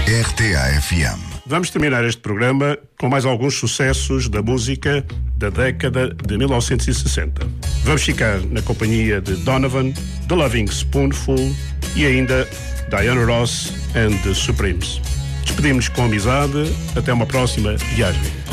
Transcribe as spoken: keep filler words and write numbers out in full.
R T A F M. Vamos terminar este programa com mais alguns sucessos da música da década de mil novecentos e sessenta. Vamos ficar na companhia de Donovan, The Loving Spoonful e ainda Diana Ross and the Supremes. Despedimos com amizade. Até uma próxima viagem.